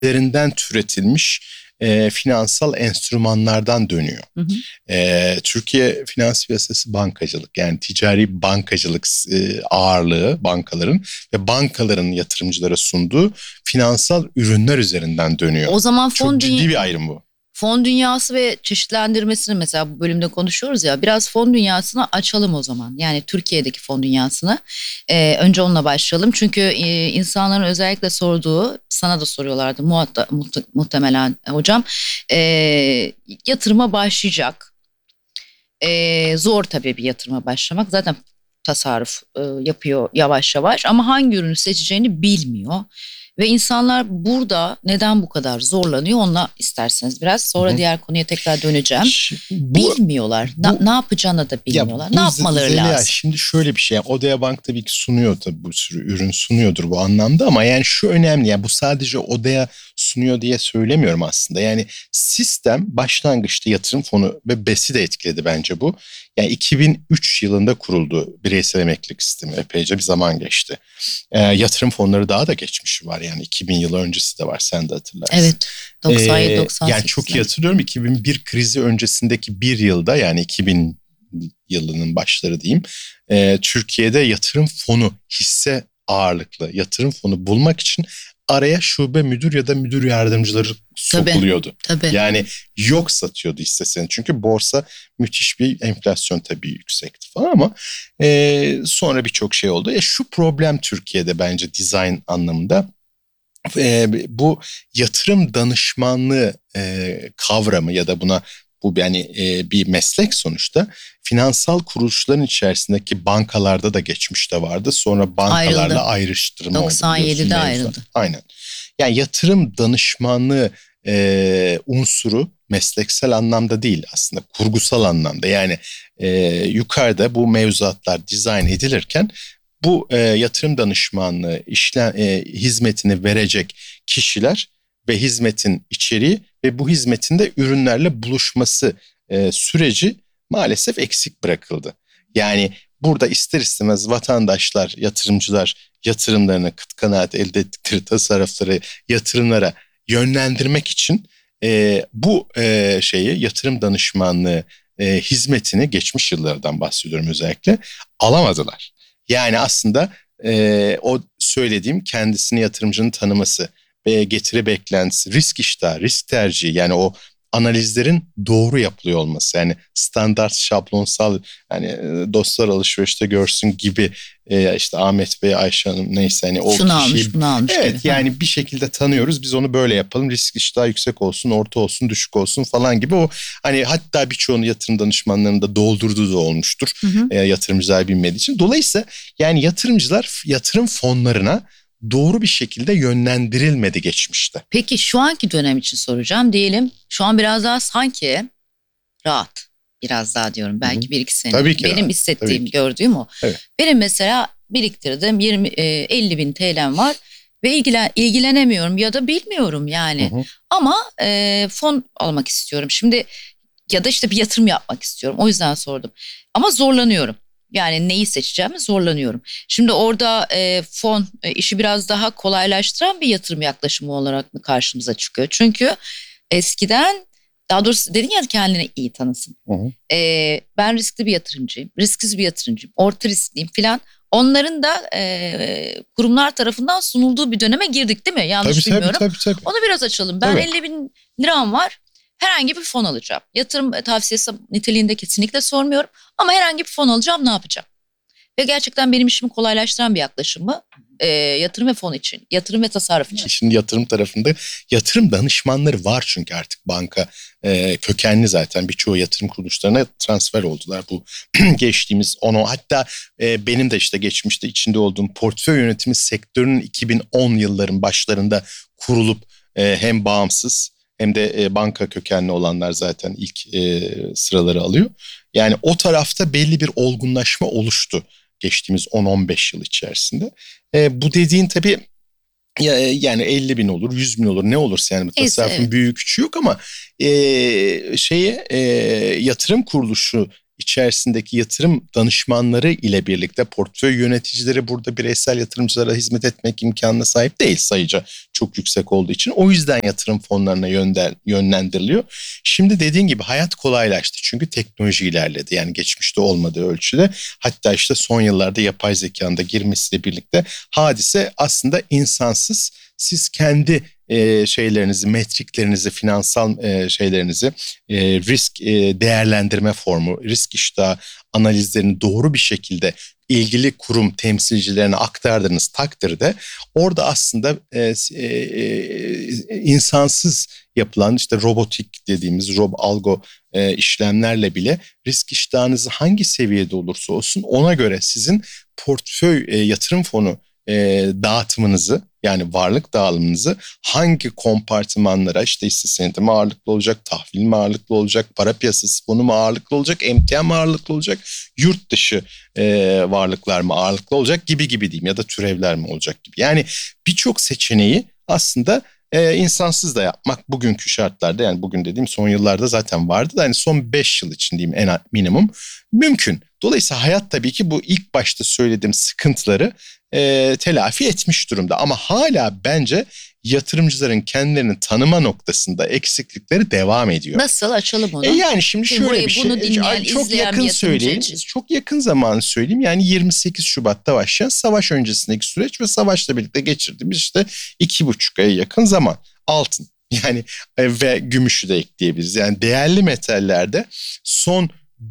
üzerinden türetilmiş finansal enstrümanlardan dönüyor. Hı hı. Türkiye finans piyasası bankacılık, yani ticari bankacılık ağırlığı bankaların ve bankaların yatırımcılara sunduğu finansal ürünler üzerinden dönüyor. O zaman Çok ciddi bir ayrım bu. fon dünyası ve çeşitlendirmesini mesela bu bölümde konuşuyoruz ya, biraz fon dünyasını açalım o zaman. Yani Türkiye'deki fon dünyasını önce onunla başlayalım. Çünkü insanların özellikle sorduğu, sana da soruyorlardı muhtemelen hocam, e, yatırıma başlayacak. Zor tabii bir yatırıma başlamak, zaten tasarruf yapıyor yavaş yavaş ama hangi ürünü seçeceğini bilmiyor. Ve insanlar burada neden bu kadar zorlanıyor, onunla isterseniz biraz. Sonra diğer konuya tekrar döneceğim. Bilmiyorlar. Ne yapacağını da bilmiyorlar. Ne yapmaları lazım? Şimdi şöyle bir şey. Yani Odea Bank tabii ki sunuyor, tabii bu sürü ürün sunuyordur bu anlamda, ama yani şu önemli. Yani bu sadece Odea sunuyor diye söylemiyorum aslında. Yani sistem başlangıçta yatırım fonu ve BES'i de etkiledi bence bu. Yani 2003 yılında kuruldu bireysel emeklilik sistemi. Epeyce bir zaman geçti. Yatırım fonları daha da geçmişi var. Yani 2000 yıl öncesi de var, sen de hatırlarsın. Evet, 97-98. Yani çok iyi hatırlıyorum, 2001 krizi öncesindeki bir yılda, yani 2000 yılının başları diyeyim, Türkiye'de yatırım fonu, hisse ağırlıklı yatırım fonu bulmak için araya şube müdür ya da müdür yardımcıları sokuluyordu. Tabii. Yani yok satıyordu hissesini. Çünkü borsa müthiş bir enflasyon tabii yüksekti falan, ama sonra birçok şey oldu. Şu problem Türkiye'de bence dizayn anlamında. Bu yatırım danışmanlığı kavramı ya da bu yani bir meslek sonuçta, finansal kuruluşların içerisindeki bankalarda da geçmişte vardı. Sonra bankalarla ayrıştırma oldu. 97'de ayrıldı. Aynen. Yani yatırım danışmanlığı unsuru mesleksel anlamda değil, aslında kurgusal anlamda. Yani yukarıda bu mevzuatlar dizayn edilirken bu yatırım danışmanlığı hizmetini verecek kişiler ve hizmetin içeriği ve bu hizmetin de ürünlerle buluşması süreci maalesef eksik bırakıldı. Yani burada ister istemez vatandaşlar, yatırımcılar yatırımlarını, kıt kanaat elde ettikleri tasarrufları yatırımlara yönlendirmek için bu yatırım danışmanlığı hizmetini, geçmiş yıllardan bahsediyorum özellikle, alamadılar. Yani aslında o söylediğim kendisini yatırımcının tanıması ve getiri beklentisi, risk iştahı, risk tercihi, yani o analizlerin doğru yapılıyor olması, yani standart, şablonsal, yani dostlar alışverişte görsün gibi, işte Ahmet Bey, Ayşe Hanım, neyse, hani o şunu kişiyi, almış, bunu almış evet gibi. yani bir şekilde tanıyoruz, biz onu böyle yapalım, risk iştahı yüksek olsun, orta olsun, düşük olsun falan gibi, o hani hatta birçoğunu yatırım danışmanlarının da doldurduğu da olmuştur. Yatırımcılar bilmediği için. Dolayısıyla yani yatırımcılar yatırım fonlarına doğru bir şekilde yönlendirilmedi geçmişte. Peki şu anki dönem için soracağım. Diyelim şu an biraz daha sanki rahat. Biraz daha diyorum. Belki 1-2 sene. Tabii ki benim rahat. hissettiğim, gördüğüm o. Evet. Benim mesela biriktirdim 50 bin TL'm var ve ilgilenemiyorum ya da bilmiyorum yani. Ama fon almak istiyorum. Şimdi ya da işte bir yatırım yapmak istiyorum. O yüzden sordum. Ama zorlanıyorum. Yani neyi seçeceğimi zorlanıyorum. Şimdi orada fon işi biraz daha kolaylaştıran bir yatırım yaklaşımı olarak mı karşımıza çıkıyor? Çünkü eskiden, daha doğrusu dedin ya, kendini iyi tanısın. Ben riskli bir yatırımcıyım, risksiz bir yatırımcıyım, orta riskliyim filan. Onların da kurumlar tarafından sunulduğu bir döneme girdik değil mi? Yanlış bilmiyorum. Tabii. Onu biraz açalım. Ben 50 bin liram var. Herhangi bir fon alacağım. Yatırım tavsiyesi niteliğinde kesinlikle sormuyorum. Ama herhangi bir fon alacağım, ne yapacağım? Ve gerçekten benim işimi kolaylaştıran bir yaklaşım mı? Yatırım ve fon için, yatırım ve tasarruf için. Şimdi yatırım tarafında yatırım danışmanları var, çünkü artık banka kökenli zaten birçoğu yatırım kuruluşlarına transfer oldular. Bu geçtiğimiz hatta benim de işte geçmişte içinde olduğum portföy yönetimi sektörünün 2010 yılların başlarında kurulup hem bağımsız hem de banka kökenli olanlar zaten ilk sıraları alıyor. Yani o tarafta belli bir olgunlaşma oluştu geçtiğimiz 10-15 yıl içerisinde. Bu dediğin tabii yani 50 bin olur, 100 bin olur, ne olursa, yani bu tasarrufun büyüğü küçüğü yok, ama yatırım kuruluşu içerisindeki yatırım danışmanları ile birlikte portföy yöneticileri burada bireysel yatırımcılara hizmet etmek imkanına sahip değil, sayıca çok yüksek olduğu için. O yüzden yatırım fonlarına yönlendiriliyor. Şimdi dediğin gibi hayat kolaylaştı çünkü teknoloji ilerledi. Yani geçmişte olmadığı ölçüde, hatta işte son yıllarda yapay zekanın da girmesiyle birlikte hadise aslında insansız. Siz kendi şeylerinizi, metriklerinizi, finansal şeylerinizi, risk değerlendirme formu, risk iştahı analizlerini doğru bir şekilde ilgili kurum temsilcilerine aktardığınız takdirde orada aslında insansız yapılan işte robotik dediğimiz algo işlemlerle bile risk iştahınızı hangi seviyede olursa olsun ona göre sizin portföy yatırım fonu dağıtımınızı, yani varlık dağılımınızı hangi kompartımanlara, işte hisse senedi mi ağırlıklı olacak, tahvil mi ağırlıklı olacak, para piyasası fonu mu ağırlıklı olacak, emtia mı ağırlıklı olacak, yurt dışı varlıklar mı ağırlıklı olacak gibi diyeyim, ya da türevler mi olacak gibi. Yani birçok seçeneği aslında insansız da yapmak bugünkü şartlarda, yani bugün dediğim son yıllarda zaten vardı da hani son 5 yıl için diyeyim en minimum mümkün. Dolayısıyla hayat tabii ki bu ilk başta söylediğim sıkıntıları telafi etmiş durumda. Ama hala bence yatırımcıların kendilerini tanıma noktasında eksiklikleri devam ediyor. Nasıl, açalım onu? Yani şimdi şöyle bir şey. Bunu dinleyen, çok yakın söyleyeyim. Çok yakın zamanı söyleyeyim. Yani 28 Şubat'ta başlayan savaş öncesindeki süreç ve savaşla birlikte geçirdiğimiz işte 2,5 aya yakın zaman. Altın. Yani ve gümüşü de ekleyebiliriz. Yani değerli metallerde son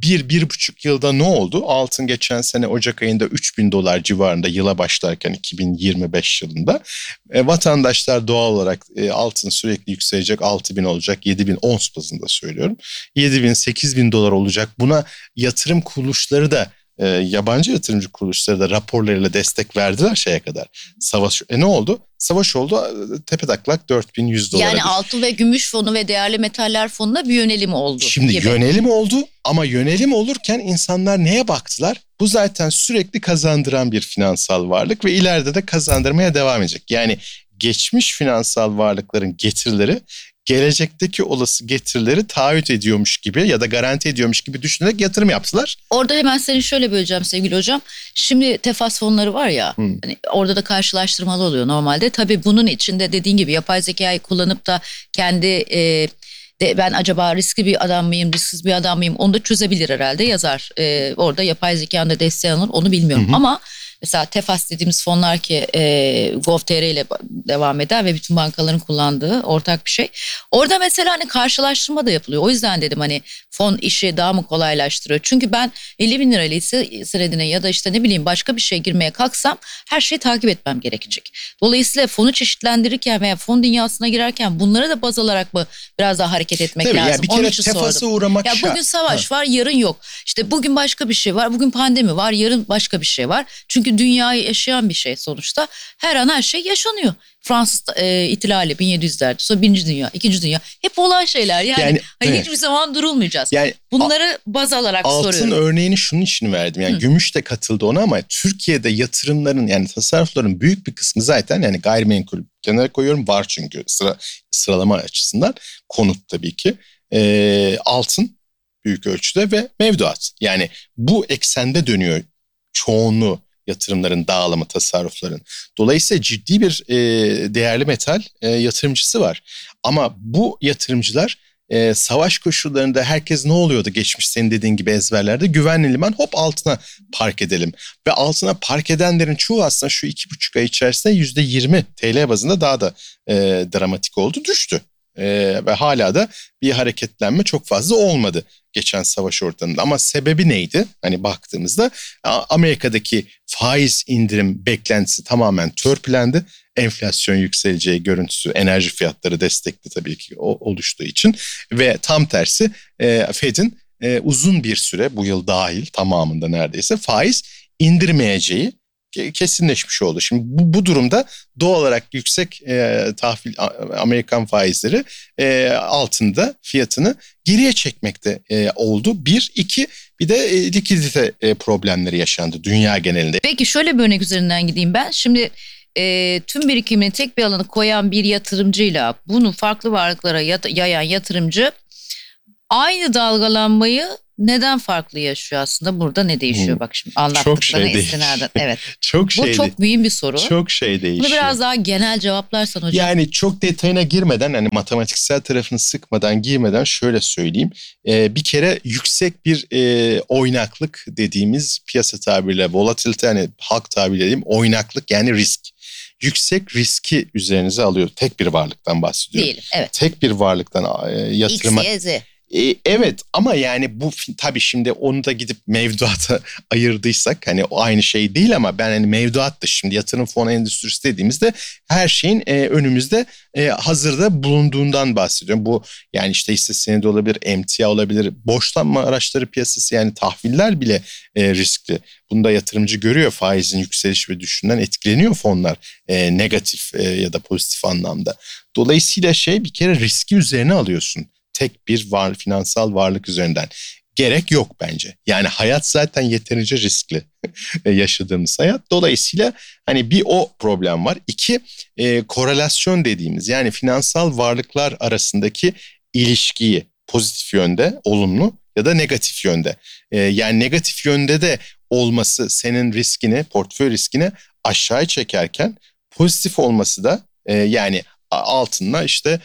1-1,5 yılda ne oldu? Altın geçen sene Ocak ayında $3.000 civarında, yıla başlarken 2025 yılında. Vatandaşlar doğal olarak altın sürekli yükselecek, 6.000 olacak, 7.000 ons bazında söylüyorum. 7.000-8.000 dolar olacak. Buna yatırım kuruluşları da yabancı yatırımcı kuruluşları da raporlarıyla destek verdiler şeye kadar. Savaş ne oldu? Savaş oldu, tepetaklak 4.100 dolara. Yani altın ve gümüş fonu ve değerli metaller fonuna bir yönelim oldu. Şimdi gibi. Yönelim oldu ama yönelim olurken insanlar neye baktılar? Bu zaten sürekli kazandıran bir finansal varlık ve ileride de kazandırmaya devam edecek. Yani geçmiş finansal varlıkların getirileri gelecekteki olası getirileri taahhüt ediyormuş gibi ya da garanti ediyormuş gibi düşünerek yatırım yaptılar. Orada hemen seni şöyle böleceğim sevgili hocam. Şimdi tefas fonları var ya, hani orada da karşılaştırmalı oluyor normalde. Tabii bunun içinde dediğin gibi yapay zekayı kullanıp da kendi ben acaba riskli bir adam mıyım, risksiz bir adam mıyım onu da çözebilir herhalde, yazar. Orada yapay zekanın da desteği alınır, onu bilmiyorum. Ama mesela TEFAS dediğimiz fonlar ki Gov.tr ile devam eder ve bütün bankaların kullandığı ortak bir şey. Orada mesela hani karşılaştırma da yapılıyor. O yüzden dedim hani fon işi daha mı kolaylaştırıyor? Çünkü ben 50.000 liralı hisse senedine ya da işte ne bileyim başka bir şeye girmeye kalksam her şeyi takip etmem gerekecek. Dolayısıyla fonu çeşitlendirirken veya fon dünyasına girerken bunları da baz alarak mı biraz daha hareket etmek Tabii lazım? Ya bir kere TEFAS'a uğramak ya bugün savaş var, yarın yok. İşte bugün başka bir şey var, bugün pandemi var, yarın başka bir şey var. Çünkü dünyayı yaşayan bir şey sonuçta. Her an her şey yaşanıyor. Fransız ihtilali 1700'lerde, sonra Birinci Dünya, İkinci Dünya hep olan şeyler. Yani hani hiçbir zaman durulmayacağız. Yani bunları baz alarak soruyorum. Altın örneğini şunun için verdim. Yani gümüş de katıldı ona ama Türkiye'de yatırımların, yani tasarrufların büyük bir kısmı zaten, yani gayrimenkul kenara koyuyorum, var çünkü sıralama açısından, konut tabii ki, altın büyük ölçüde ve mevduat. Yani bu eksende dönüyor çoğunluğu yatırımların dağılımı, tasarrufların. Dolayısıyla ciddi bir değerli metal yatırımcısı var. Ama bu yatırımcılar savaş koşullarında herkes ne oluyordu geçmiş senin dediğin gibi ezberlerde? Güvenli liman, hop altına park edelim. Ve altına park edenlerin çoğu aslında şu 2,5 ay içerisinde %20 TL bazında daha da dramatik oldu, düştü. Ve hala da bir hareketlenme çok fazla olmadı geçen savaş ortamında. Ama sebebi neydi? Hani baktığımızda Amerika'daki faiz indirim beklentisi tamamen törpülendi. Enflasyon yükseleceği görüntüsü, enerji fiyatları destekli tabii ki oluştuğu için ve tam tersi Fed'in uzun bir süre, bu yıl dahil tamamında neredeyse faiz indirmeyeceği kesinleşmiş oldu. Şimdi bu durumda doğal olarak yüksek tahvil Amerikan faizleri altında fiyatını geriye çekmekte oldu. Bir, iki, bir de likidite problemleri yaşandı dünya genelinde. Peki şöyle bir örnek üzerinden gideyim ben. Şimdi tüm birikimini tek bir alana koyan bir yatırımcıyla bunu farklı varlıklara yayan yatırımcı Aynı dalgalanmayı neden farklı yaşıyor aslında? Burada ne değişiyor? Bak şimdi anlattıklarına istinaden. Evet. Çok Bu çok mühim bir soru. Çok şey değişiyor. Bunu biraz daha genel cevaplarsan hocam. Yani çok detayına girmeden, hani matematiksel tarafını sıkmadan, girmeden şöyle söyleyeyim. Bir kere yüksek bir oynaklık dediğimiz, piyasa tabiriyle volatilite, hani halk tabiriyle diyeyim, oynaklık yani risk. Yüksek riski üzerinize alıyor. Tek bir varlıktan bahsediyorum. Diyelim, evet. Tek bir varlıktan yatırıma. X, Y, Z. Evet, ama yani bu tabii şimdi onu da gidip mevduata ayırdıysak, hani o aynı şey değil, ama ben hani mevduat da şimdi yatırım fonu endüstrisi dediğimizde her şeyin önümüzde hazırda bulunduğundan bahsediyorum. Bu yani işte hisse senedi olabilir, emtia olabilir, borçlanma araçları piyasası, yani tahviller bile riskli. Bunda yatırımcı görüyor, faizin yükseliş ve düşüşünden etkileniyor fonlar negatif ya da pozitif anlamda. Dolayısıyla bir kere riski üzerine alıyorsun. Tek bir finansal varlık üzerinden. Gerek yok bence. Yani hayat zaten yeterince riskli yaşadığımız hayat. Dolayısıyla hani bir o problem var. İki, korelasyon dediğimiz, yani finansal varlıklar arasındaki ilişkiyi pozitif yönde, olumlu ya da negatif yönde. Yani negatif yönde de olması senin riskini, portföy riskini aşağı çekerken, pozitif olması da yani altınla işte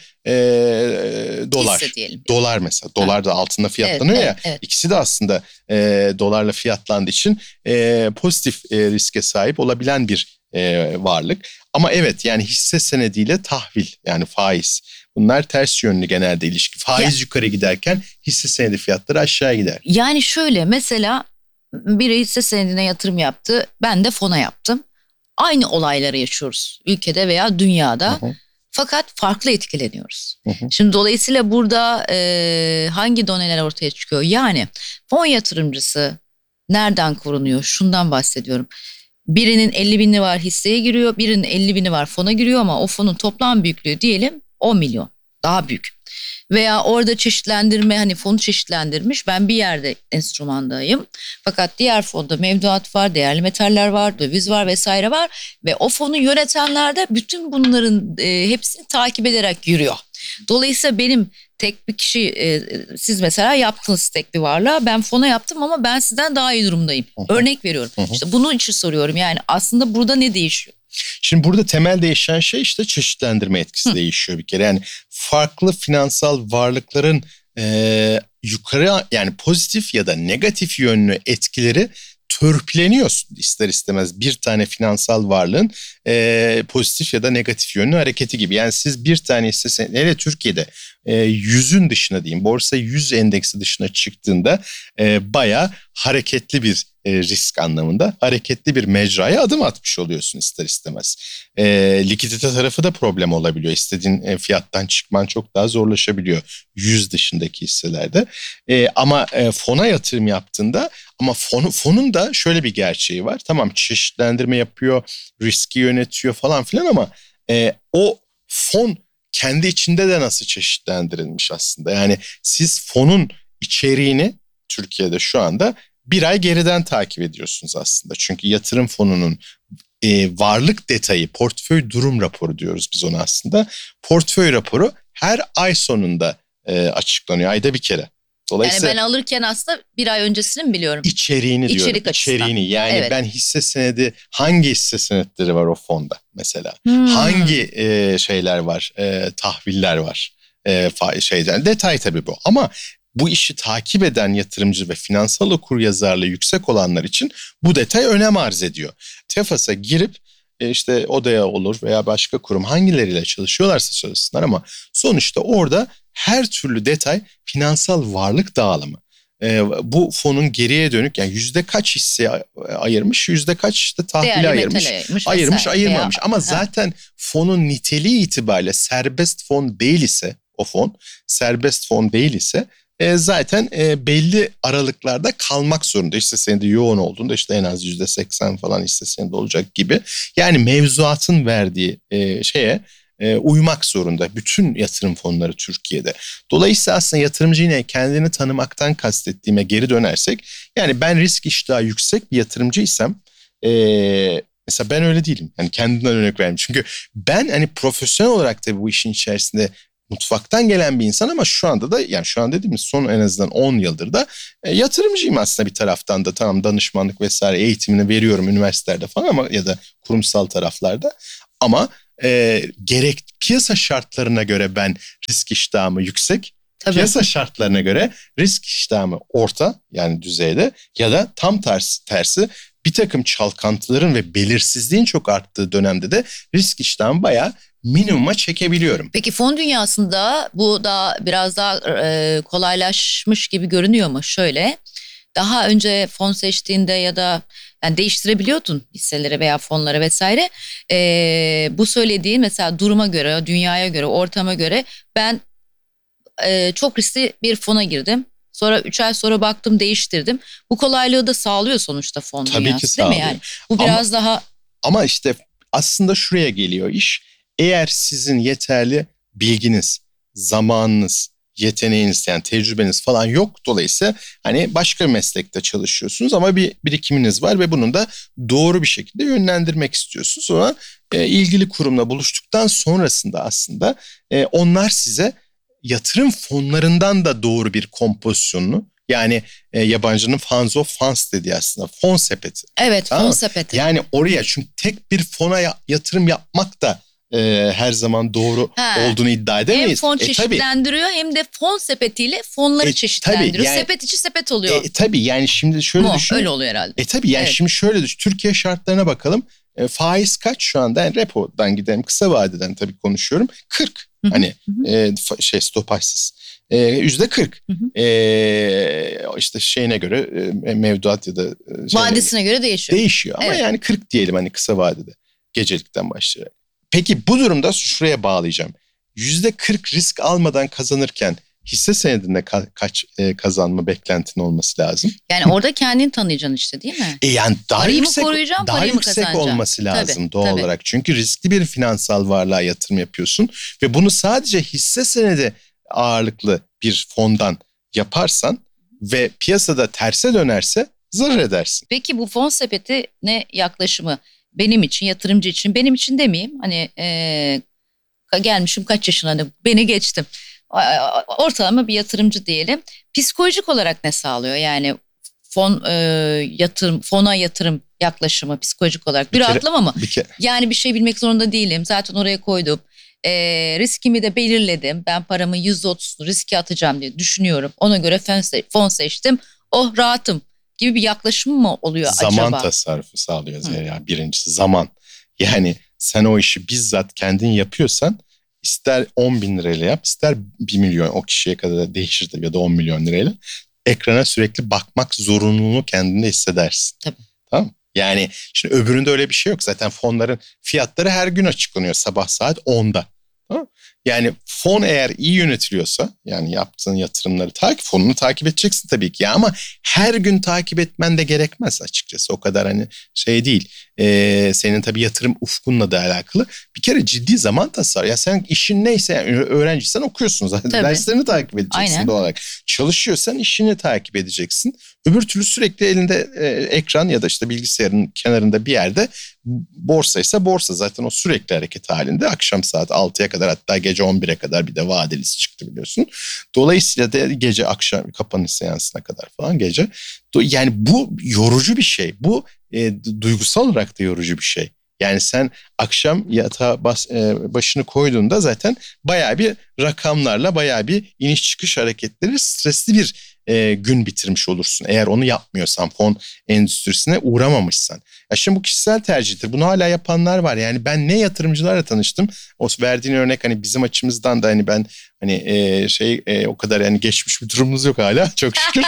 dolar. Dolar mesela. Dolar da altında fiyatlanıyor ya. Evet. İkisi de aslında dolarla fiyatlandığı için pozitif riske sahip olabilen bir varlık. Ama evet, yani hisse senediyle tahvil, yani faiz. Bunlar ters yönlü genelde ilişki. Faiz yukarı giderken hisse senedi fiyatları aşağı gider. Yani şöyle, mesela biri hisse senedine yatırım yaptı. Ben de fona yaptım. Aynı olayları yaşıyoruz ülkede veya dünyada. Hı hı. Fakat farklı etkileniyoruz. Hı hı. Şimdi dolayısıyla burada hangi doneler ortaya çıkıyor? Yani fon yatırımcısı nereden korunuyor? Şundan bahsediyorum. Birinin 50 bini var hisseye giriyor, birinin 50 bini var fona giriyor, ama o fonun toplam büyüklüğü diyelim 10 milyon. Daha büyük. Veya orada çeşitlendirme, hani fonu çeşitlendirmiş, ben bir yerde enstrümandayım. Fakat diğer fonda mevduat var, değerli metaller var, döviz var vesaire var. Ve o fonu yönetenler de bütün bunların hepsini takip ederek yürüyor. Dolayısıyla benim tek bir kişi, siz mesela yaptınız tek bir varlığa, ben fona yaptım ama ben sizden daha iyi durumdayım. Örnek veriyorum. İşte bunun için soruyorum, yani aslında burada ne değişiyor? Şimdi burada temel değişen şey işte çeşitlendirme etkisi değişiyor bir kere. Yani farklı finansal varlıkların yukarı, yani pozitif ya da negatif yönlü etkileri törpüleniyorsun ister istemez bir tane finansal varlığın pozitif ya da negatif yönlü hareketi gibi. Yani siz bir tane hisse, hele Türkiye'de 100'ün dışına diyeyim, borsa 100 endeksi dışına çıktığında bayağı hareketli bir risk anlamında hareketli bir mecraya adım atmış oluyorsun ister istemez. Likidite tarafı da problem olabiliyor. İstediğin fiyattan çıkman çok daha zorlaşabiliyor 100 dışındaki hisselerde. Ama fona yatırım yaptığında, ama fonun da şöyle bir gerçeği var. Tamam, çeşitlendirme yapıyor, riski yönetiyor falan filan, ama o fon kendi içinde de nasıl çeşitlendirilmiş aslında. Yani siz fonun içeriğini Türkiye'de şu anda bir ay geriden takip ediyorsunuz aslında. Çünkü yatırım fonunun varlık detayı, portföy durum raporu diyoruz biz ona aslında. Portföy raporu her ay sonunda açıklanıyor, ayda bir kere. Dolayısıyla yani ben alırken aslında bir ay öncesini mi biliyorum? İçeriğini diyorum. İçeriğini. Yani evet, ben hisse senedi, hangi hisse senetleri var o fonda mesela? Hangi şeyler var? Tahviller var. Detay tabii bu. Ama bu işi takip eden yatırımcı ve finansal okuryazarlığı yüksek olanlar için bu detay önem arz ediyor. Tefas'a girip işte odaya olur veya başka kurum, hangileriyle çalışıyorlarsa çalışsınlar, ama sonuçta orada her türlü detay finansal varlık dağılımı. Bu fonun geriye dönük, yani yüzde kaç hisse ayırmış, yüzde kaç işte tahvili ayırmış ayırmamış. Ama zaten fonun niteliği itibariyle serbest fon değil ise, o fon serbest fon değil ise zaten belli aralıklarda kalmak zorunda. Hisse senedi yoğun olduğunda işte en az %80 falan hisse senedi olacak gibi. Yani mevzuatın verdiği şeye uymak zorunda bütün yatırım fonları Türkiye'de. Dolayısıyla aslında yatırımcı, yine kendini tanımaktan kastettiğime geri dönersek, yani ben risk iştahı yüksek bir yatırımcıysam, mesela ben öyle değilim. Yani kendimden örnek vereyim. Çünkü ben hani profesyonel olarak da bu işin içerisinde mutfaktan gelen bir insan ama şu anda da, yani şu an dediğimiz son en azından 10 yıldır da yatırımcıyım aslında bir taraftan da. Tamam, danışmanlık vesaire eğitimini veriyorum üniversitelerde falan ama ya da kurumsal taraflarda. Ama gerek piyasa şartlarına göre ben risk iştahımı yüksek, Tabii. piyasa şartlarına göre risk iştahımı orta, yani düzeyde, ya da tam tersi bir takım çalkantıların ve belirsizliğin çok arttığı dönemde de risk iştahımı bayağı minimuma çekebiliyorum. Peki fon dünyasında bu da biraz daha kolaylaşmış gibi görünüyor mu? Şöyle, daha önce fon seçtiğinde ya da yani değiştirebiliyordun hisseleri veya fonları vesaire. Bu söylediğin mesela duruma göre, dünyaya göre, ortama göre ben çok riskli bir fona girdim. Sonra 3 ay sonra baktım, değiştirdim. Bu kolaylığı da sağlıyor sonuçta fon Tabii dünyası, ki değil sağlıyor. mi yani? Bu biraz daha... Ama işte aslında şuraya geliyor iş. Eğer sizin yeterli bilginiz, zamanınız, yeteneğiniz, yani tecrübeniz falan yok, dolayısıyla hani başka bir meslekte çalışıyorsunuz ama bir birikiminiz var ve bunun da doğru bir şekilde yönlendirmek istiyorsunuz. Sonra ilgili kurumla buluştuktan sonrasında aslında onlar size yatırım fonlarından da doğru bir kompozisyonunu, yani yabancının funds of funds dediği aslında fon sepeti. Evet, Tamam fon mı? sepeti. Yani oraya, çünkü tek bir fona yatırım yapmak da her zaman doğru olduğunu iddia edemeyiz. Hem fon çeşitlendiriyor hem de fon sepetiyle fonları çeşitlendiriyor. Tabii, yani, sepet içi sepet oluyor. Tabii yani şimdi şöyle düşün. Öyle oluyor herhalde. Tabii yani şimdi şöyle düşün. Türkiye şartlarına bakalım. Faiz kaç şu anda? Yani repodan gidelim, kısa vadeden tabii konuşuyorum. 40. Hani stopajsız. %40. İşte şeyine göre mevduat ya da vadesine göre değişiyor. Değişiyor ama yani 40 diyelim hani kısa vadede, gecelikten başlayarak. Peki bu durumda şuraya bağlayacağım. %40 risk almadan kazanırken hisse senedinde kaç kazanma beklentin olması lazım? Yani orada kendini tanıyacaksın işte, değil mi? Yani daha parayı yüksek, mı koruyacağım, daha parayı mı yüksek kazanacağım? olması lazım Tabii, doğal olarak. Çünkü riskli bir finansal varlığa yatırım yapıyorsun ve bunu sadece hisse senedi ağırlıklı bir fondan yaparsan ve piyasada terse dönerse zarar edersin. Peki bu fon sepeti ne yaklaşımı benim için, yatırımcı için, benim için demeyeyim. Hani gelmişim kaç yaşına, hani beni geçtim. Ortalama bir yatırımcı diyelim. Psikolojik olarak ne sağlıyor? Yani fona yatırım yaklaşımı psikolojik olarak bir rahatlama mı? Yani bir şey bilmek zorunda değilim. Zaten oraya koydum. Riskimi de belirledim. Ben paramı %30'unu riske atacağım diye düşünüyorum. Ona göre fon seçtim. Oh, rahatım gibi bir yaklaşım mı oluyor acaba? Zaman tasarrufu sağlıyor Zeliha. Birincisi zaman. Yani sen o işi bizzat kendin yapıyorsan ister 10 bin lirayla yap, ister 1 milyon, o kişiye kadar da değişir tabii, ya da 10 milyon lirayla. Ekrana sürekli bakmak zorunluluğunu kendinde hissedersin. Tabii. Tamam. Yani şimdi öbüründe öyle bir şey yok. Zaten fonların fiyatları her gün açıklanıyor sabah saat 10'da. Tamam. Yani fon eğer iyi yönetiliyorsa, yani yaptığın yatırımları fonunu takip edeceksin tabii ki. Ya ama her gün takip etmen de gerekmez açıkçası. O kadar hani şey değil. Senin tabii yatırım ufkunla da alakalı. Bir kere ciddi zaman tasarrufu. Ya sen işin neyse, yani öğrenciysen okuyorsun zaten. Tabii. Derslerini takip edeceksin. Aynen. Doğal olarak. Çalışıyorsan işini takip edeceksin. Öbür türlü sürekli elinde ekran ya da işte bilgisayarın kenarında bir yerde, borsaysa borsa zaten o sürekli hareket halinde. Akşam saat 6'ya kadar, hatta gece 11'e kadar bir de vadelisi çıktı biliyorsun. Dolayısıyla da gece akşam kapanış seansına kadar falan gece. Yani bu yorucu bir şey. Bu duygusal olarak da yorucu bir şey. Yani sen akşam yatağa başını koyduğunda zaten bayağı bir rakamlarla, bayağı bir iniş çıkış hareketleri, stresli bir gün bitirmiş olursun. Eğer onu yapmıyorsan, fon endüstrisine uğramamışsan. Ya şimdi bu kişisel tercihtir. Bunu hala yapanlar var. Yani ben ne yatırımcılarla tanıştım. O verdiğin örnek hani bizim açımızdan da hani ben hani o kadar yani geçmiş bir durumumuz yok hala çok şükür.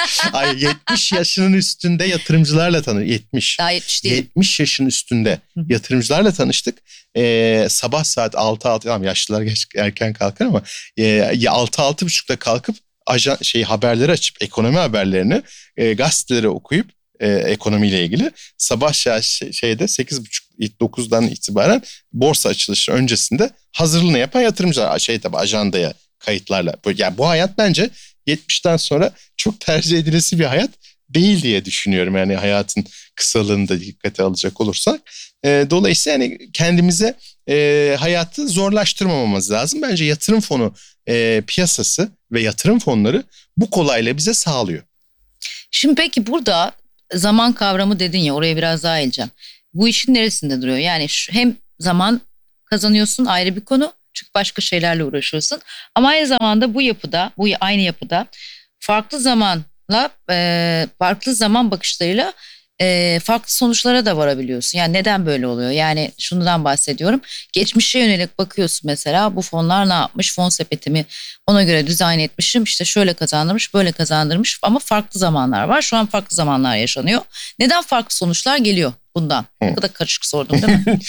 70 yaşının üstünde yatırımcılarla tanıştık. 70. Daha 70 değil. 70 yaşın üstünde yatırımcılarla tanıştık. Sabah saat 6 tamam, yaşlılar erken kalkar ama 6-6.30'da kalkıp haberleri açıp, ekonomi haberlerini, gazeteleri okuyup ekonomiyle ilgili sabah 8.30-9'dan itibaren borsa açılışı öncesinde hazırlığını yapan yatırımcılar, tabii ajandaya kayıtlarla. Yani bu hayat bence 70'ten sonra çok tercih edilesi bir hayat değil diye düşünüyorum. Yani hayatın kısalığını da dikkate alacak olursak. Dolayısıyla yani kendimize hayatı zorlaştırmamamız lazım. Bence yatırım fonu piyasası ve yatırım fonları bu kolaylığı bize sağlıyor. Şimdi peki burada zaman kavramı dedin ya, oraya biraz daha ineceğim. Bu işin neresinde duruyor? Yani hem zaman kazanıyorsun, ayrı bir konu. Çünkü başka şeylerle uğraşıyorsun. Ama aynı zamanda bu aynı yapıda farklı zamanla, farklı zaman bakışlarıyla farklı sonuçlara da varabiliyorsun. Yani neden böyle oluyor? Yani şundan bahsediyorum. Geçmişe yönelik bakıyorsun mesela, bu fonlar ne yapmış? Fon sepetimi ona göre dizayn etmişim. İşte şöyle kazandırmış, böyle kazandırmış, ama farklı zamanlar var. Şu an farklı zamanlar yaşanıyor. Neden farklı sonuçlar geliyor bundan? Ne kadar karışık sordum değil mi?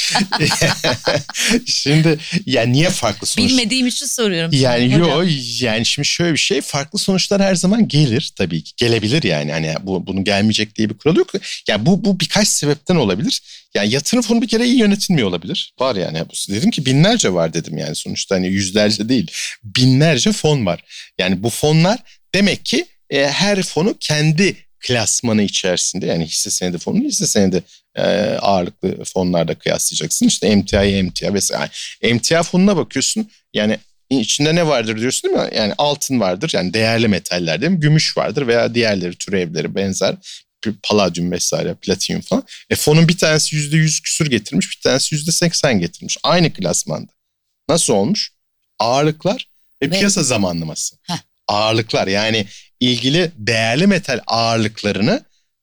Şimdi yani niye farklı sonuç? Bilmediğim için soruyorum. Yani Hocam. yani şimdi şöyle bir şey, farklı sonuçlar her zaman gelir tabii ki, gelebilir yani, hani bunun gelmeyecek diye bir kural yok. Yani bu birkaç sebepten olabilir. Yani yatırım fonu bir kere iyi yönetilmiyor olabilir. Var yani, dedim ki binlerce var dedim, yani sonuçta hani yüzlerce değil, binlerce fon var. Yani bu fonlar demek ki her fonu kendi klasmanı içerisinde, yani hisse senedi fonunu hisse senedi ağırlıklı fonlarda kıyaslayacaksın. İşte emtia vesaire. Emtia fonuna bakıyorsun, yani içinde ne vardır diyorsun değil mi? Yani altın vardır, yani değerli metaller değil mi? Gümüş vardır veya diğerleri, türevleri benzer. Paladyum vesaire, platinyum falan. Fonun bir tanesi %100 küsür getirmiş, bir tanesi %80 getirmiş. Aynı klasmanda. Nasıl olmuş? Ağırlıklar ve piyasa zamanlaması. Ağırlıklar, yani ilgili değerli metal ağırlıklarını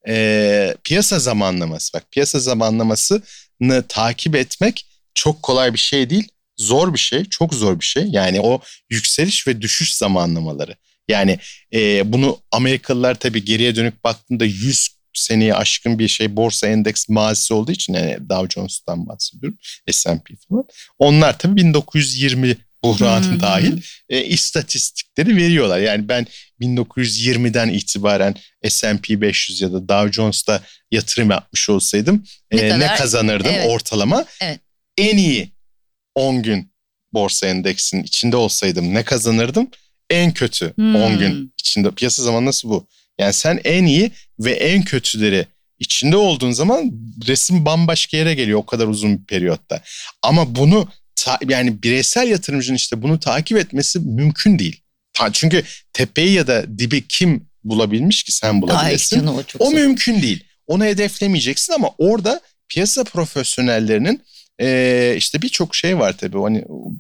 piyasa zamanlaması. Bak, piyasa zamanlamasını takip etmek çok kolay bir şey değil. Zor bir şey, çok zor bir şey. Yani o yükseliş ve düşüş zamanlamaları. Yani bunu Amerikalılar tabii geriye dönük baktığında 100 seneye aşkın bir şey, borsa endeks mazisi olduğu için, yani Dow Jones'tan bahsediyorum, S&P falan. Onlar tabii 1920 buhranı dahil istatistikleri veriyorlar. Yani ben 1920'den itibaren S&P 500 ya da Dow Jones'ta yatırım yapmış olsaydım ne kazanırdım ortalama? Evet. En iyi 10 gün borsa endeksinin içinde olsaydım ne kazanırdım? En kötü 10 gün içinde. Piyasa zamanı nasıl bu? Yani sen en iyi ve en kötüleri içinde olduğun zaman resim bambaşka yere geliyor o kadar uzun bir periyotta. Ama bunu yani bireysel yatırımcının işte bunu takip etmesi mümkün değil. Çünkü tepeyi ya da dibi kim bulabilmiş ki sen bulabilirsin? O mümkün değil. Onu hedeflemeyeceksin, ama orada piyasa profesyonellerinin işte birçok şey var tabii. Hani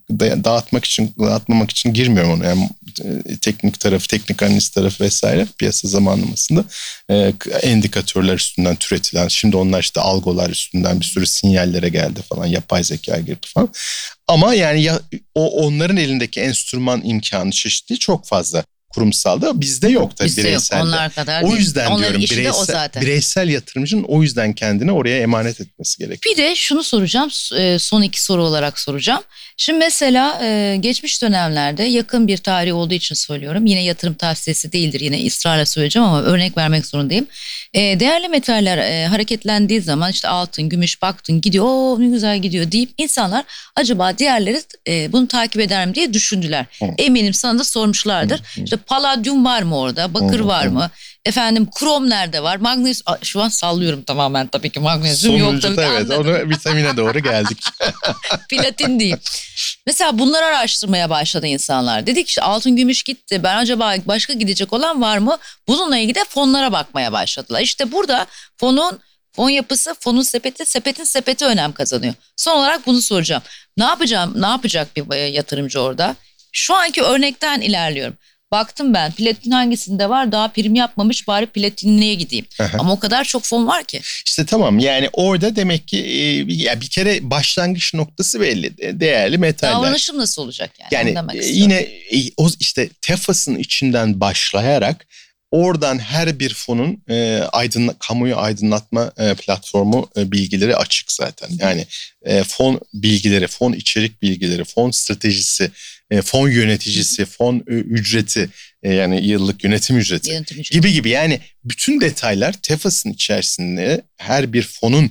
dağıtmamak için girmiyorum onu. Yani teknik tarafı, teknik analiz tarafı vesaire, piyasa zamanlamasında endikatörler üstünden türetilen, şimdi onlar işte algolar üstünden bir sürü sinyallere geldi falan, yapay zeka girdi falan. Ama yani onların elindeki enstrüman imkanı, çeşitliği çok fazla. Kurumsalda bizde yok tabii, bireyselde. Onlar kadar o değil. yüzden Onların diyorum bireysel yatırımcının o yüzden kendini oraya emanet etmesi gerekiyor. Bir de şunu soracağım, son iki soru olarak soracağım. Şimdi mesela geçmiş dönemlerde, yakın bir tarih olduğu için söylüyorum, yine yatırım tavsiyesi değildir, yine ısrarla söyleyeceğim ama örnek vermek zorundayım. Değerli metaller hareketlendiği zaman, işte altın, gümüş, baktın gidiyor, ne güzel gidiyor deyip insanlar acaba diğerleri bunu takip eder mi diye düşündüler. Eminim sana da sormuşlardır. İşte paladyum var mı orada, bakır var mı? Efendim, krom nerede var? Magnezyum, şu an sallıyorum tamamen tabii ki, magnezyum yok tabii ki, evet, onu vitamine doğru geldik. Platin diyeyim. Mesela bunları araştırmaya başladı insanlar. Dedik işte altın, gümüş gitti. Ben acaba başka gidecek olan var mı? Bununla ilgili de fonlara bakmaya başladılar. İşte burada fon yapısı, fonun sepeti, sepetin sepeti önem kazanıyor. Son olarak bunu soracağım. Ne yapacak bir yatırımcı orada? Şu anki örnekten ilerliyorum. Baktım ben, platin hangisinde var, daha prim yapmamış, bari platinliğe gideyim. Ama o kadar çok fon var ki. İşte tamam, yani orada demek ki bir kere başlangıç noktası belli. Değerli metaller. Davranışım nasıl olacak yani? Yani yine o işte TEFAS'ın içinden başlayarak oradan her bir fonun kamuyu aydınlatma platformu bilgileri açık zaten. Yani fon bilgileri, fon içerik bilgileri, fon stratejisi, fon yöneticisi, fon ücreti, yani yıllık yönetim ücreti gibi yani bütün detaylar TEFAS'ın içerisinde, her bir fonun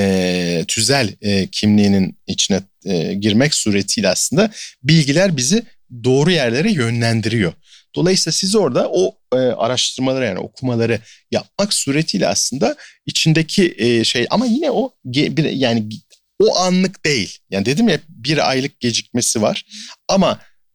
tüzel kimliğinin içine girmek suretiyle aslında bilgiler bizi doğru yerlere yönlendiriyor. Dolayısıyla siz orada o araştırmaları, yani okumaları yapmak suretiyle aslında içindeki şey, ama yine o yani o anlık değil. Yani dedim ya, bir aylık gecikmesi var, ama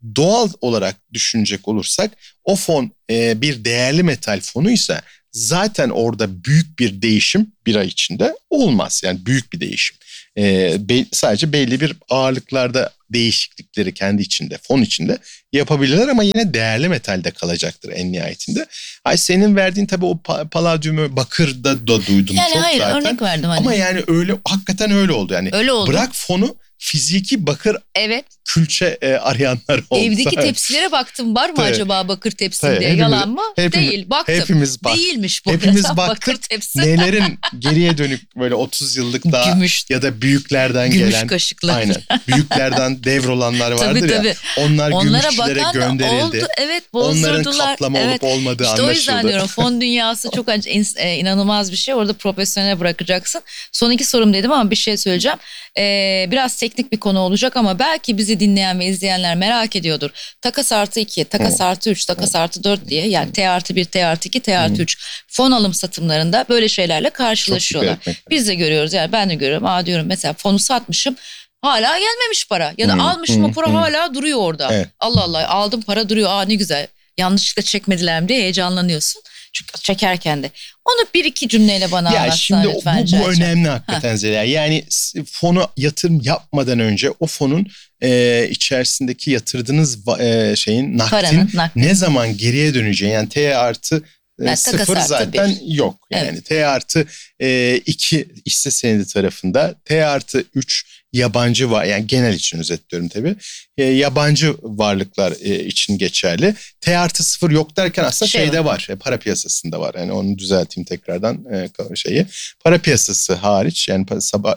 doğal olarak düşünecek olursak o fon bir değerli metal fonuysa zaten orada büyük bir değişim bir ay içinde olmaz. Yani büyük bir değişim. Sadece belli bir ağırlıklarda değişiklikleri kendi içinde, fon içinde yapabilirler ama yine değerli metalde kalacaktır en nihayetinde. Ay senin verdiğin tabii o paladyumu bakırda da duydum yani çok hayır, zaten. örnek verdim hani. Ama yani öyle hakikaten öyle oldu yani. Öyle oldu. Bırak fonu fiziki bakır Evet. külçe arayanlar oldu. Evdeki tepsilere baktım, var mı Tabii. acaba bakır tepsi diye. Tabii, Yalan mı? Değil. Baktım. Hepimiz baktık. Değilmiş bu Hepimiz arada baktık. bakır tepsi. Nelerin geriye dönük böyle 30 yıllık daha Gümüş. ya da büyüklerden Gümüş gelen. kaşıklar. Aynen. Büyüklerden devrolanlar vardır Tabii, ya. tabii. Onlar Onlara gümüşçülere bakan da gönderildi. oldu. Evet, Onların bozdurdular. kaplama olup olmadığı İşte o yüzden anlaşıldı. diyorum, fon dünyası çok inanılmaz bir şey. Orada profesyonele bırakacaksın. Son iki sorum dedim ama bir şey söyleyeceğim. Biraz teknik bir konu olacak ama belki bizi dinleyen ve izleyenler merak ediyordur. Takas artı 2, takas artı 3, takas artı 4 diye, yani T artı 1, T artı 2, T artı 3 fon alım satımlarında böyle şeylerle karşılaşıyorlar. Biz de görüyoruz, yani ben de görüyorum. Diyorum mesela fonu satmışım. Hala gelmemiş para. Ya da almışım o para hala duruyor orada. Evet. Allah Allah, aldım para duruyor. Ne güzel. Yanlışlıkla çekmediler mi diye heyecanlanıyorsun. Çünkü çekerken de. Onu bir iki cümleyle bana anlatsana lütfen. Ya şimdi bu önemli hakikaten Zeliha. Yani fonu yatırım yapmadan önce o fonun içerisindeki yatırdığınız şeyin nakdin ne zaman geriye döneceği, yani T artı yani 0 zaten yok. Yani evet. T artı 2 hisse senedi tarafında, T artı 3 yabancı var, yani genel için özetliyorum tabii. Yabancı varlıklar için geçerli. T artı 0 yok derken aslında şeyde var. Para piyasasında var. Yani onu düzelteyim tekrardan şeyi. Para piyasası hariç, yani sabah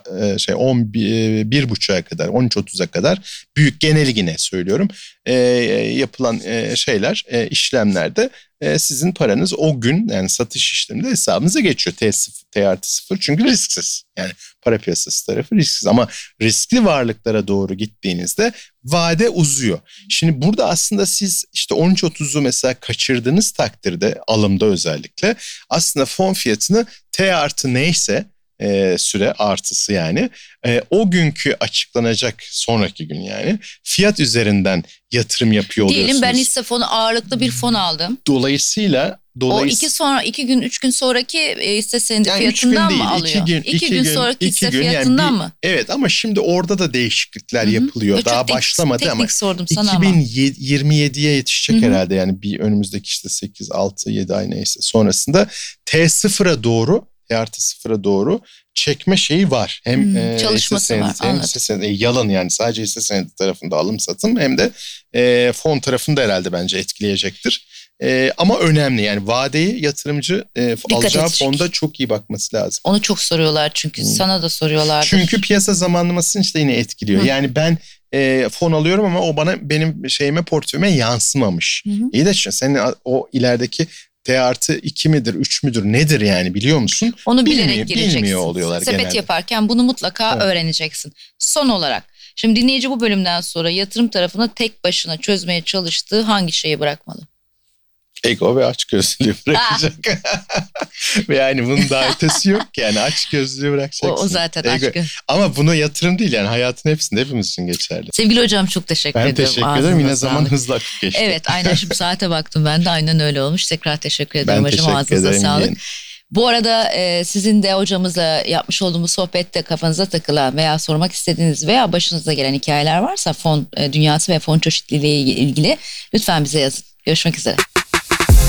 11.30'a kadar, 13.30'a kadar büyük geneli yine söylüyorum. Yapılan işlemlerde sizin paranız o gün, yani satış işleminde hesabınıza geçiyor. T artı 0 çünkü risksiz. Yani para piyasası tarafı risksiz ama riskli varlıklara doğru gittiğinizde vade uzuyor. Şimdi burada aslında siz işte 13.30'u mesela kaçırdığınız takdirde, alımda özellikle, aslında fon fiyatını T artı neyse süre artısı, yani o günkü açıklanacak sonraki gün, yani fiyat üzerinden yatırım yapıyor oluyorsunuz. Diyelim ben hisse fonu ağırlıklı bir fon aldım. Dolayısıyla o 2 gün 3 gün sonraki hisse senedi yani fiyatından mı alıyor? 2 gün sonraki hisse fiyatından yani mı? Evet, ama şimdi orada da değişiklikler yapılıyor. Daha başlamadı ama sordum sana 2027'ye yetişecek herhalde, yani bir önümüzdeki işte 8, 6, 7 ay neyse sonrasında T0'a doğru, T artı 0'a doğru çekme şeyi var. Hem çalışması hisse var. Hem hisse senedi, yalan yani sadece hisse senedi tarafında alım satım, hem de fon tarafında herhalde bence etkileyecektir. Ama önemli, yani vadeyi yatırımcı alacağı fonda çok iyi bakması lazım. Onu çok soruyorlar çünkü sana da soruyorlar. Çünkü piyasa zamanlamasını işte yine etkiliyor. Yani ben fon alıyorum ama o benim portföyüme yansımamış. İyi de senin o ilerideki T artı 2 midir, 3 müdür, nedir yani, biliyor musun? Onu bilerek gireceksin. Bilmiyor oluyorlar Sepet genelde. yaparken bunu mutlaka öğreneceksin. Son olarak, şimdi dinleyici bu bölümden sonra yatırım tarafını tek başına çözmeye çalıştığı hangi şeyi bırakmalı? Ego ve açgözlülüğü bırakacak. Ve yani bunun daha ötesi yok, yani açgözlülüğü bırakacaksın. O zaten açgözlülük. Ama bunu yatırım değil, yani hayatın hepsinde hepimiz için geçerli. Sevgili hocam, çok teşekkür ederim. Ben teşekkür ederim. Yine zaman hızlı akıp geçti. Evet, aynen, şimdi saate baktım ben de, aynen öyle olmuş. Tekrar teşekkür ederim hocam. Ağzınıza sağlık. Bu arada sizin de hocamızla yapmış olduğumuz sohbette kafanıza takılan veya sormak istediğiniz veya başınıza gelen hikayeler varsa fon dünyası ve fon çeşitliliği ile ilgili lütfen bize yazın. Görüşmek üzere.